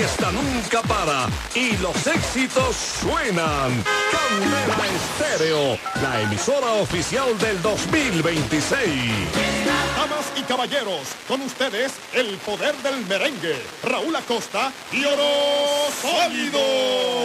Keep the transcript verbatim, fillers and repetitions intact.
Esta nunca para y los éxitos suenan. Candela Estéreo, la emisora oficial del dos mil veintiséis. Damas y caballeros, con ustedes el poder del merengue, Raúl Acosta y Oro Sólido.